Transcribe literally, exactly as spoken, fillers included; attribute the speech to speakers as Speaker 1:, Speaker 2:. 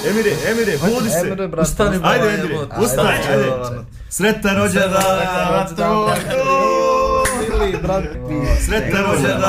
Speaker 1: Emire, Emire, budi se.
Speaker 2: Emire, brate.
Speaker 3: Ustani,
Speaker 1: Ajde,
Speaker 3: baba,
Speaker 1: Emire,
Speaker 3: jebote.
Speaker 1: ustani,
Speaker 2: Ajde,
Speaker 1: ajde. Sretan rođendan,
Speaker 2: Ili, brate.
Speaker 1: sretan rođendan.